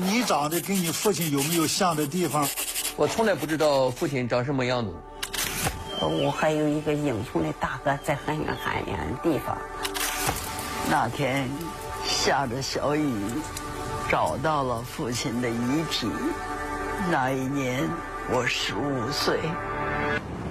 你长得跟你父亲有没有像的地方？ 我从来不知道父亲长什么样子。 我还有一个英雄的大哥在很远的地方。 那天下着小雨，找到了父亲的遗体。那一年我15岁。